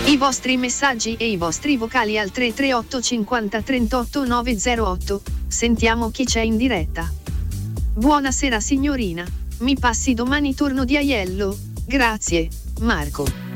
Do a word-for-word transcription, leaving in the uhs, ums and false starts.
I vostri messaggi e i vostri vocali al tre tre otto cinquanta trentotto nove zero otto. Sentiamo chi c'è in diretta. Buonasera signorina, mi passi domani turno di Aiello? Grazie, Marco.